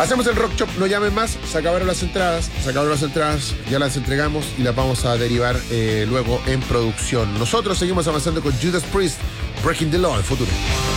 Hacemos el Rock Shop, no llamen más, se acabaron las entradas, ya las entregamos y las vamos a derivar luego en producción. Nosotros seguimos avanzando con Judas Priest, Breaking the Law en futuro.